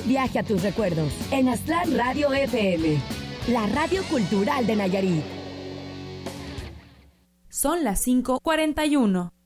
Viaje a tus recuerdos en Aztlán Radio FM, la radio cultural de Nayarit. Son las 5:41.